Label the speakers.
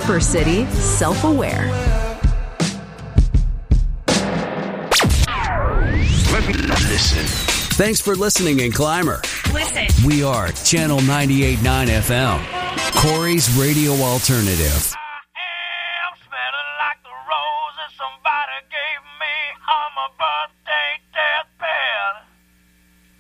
Speaker 1: Hyper City, self-aware.
Speaker 2: Listen. Thanks for listening in Clymer.
Speaker 3: Listen.
Speaker 2: We are Channel 98.9 FM, Corey's Radio Alternative.